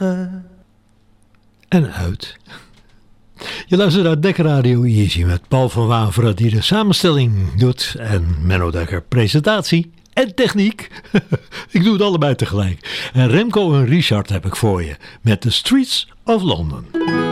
dagen. En uit. Je luistert naar Dek Radio Easy met Paul van Waveren die de samenstelling doet en Menno Dekker presentatie en techniek. Ik doe het allebei tegelijk. En Remco en Richard heb ik voor je met The Streets of London.